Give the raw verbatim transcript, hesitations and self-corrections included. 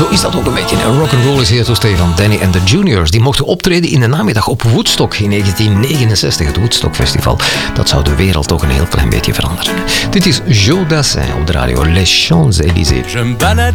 zo is dat ook een beetje. Rock'n'roll is hier toestel van Danny and the Juniors. Die mochten optreden in de namiddag op Woodstock in negentien negenenzestig. Het Woodstock Festival. Dat zou de wereld toch een heel klein beetje veranderen. Dit is Joe Dassin op de radio Les Champs-Élysées.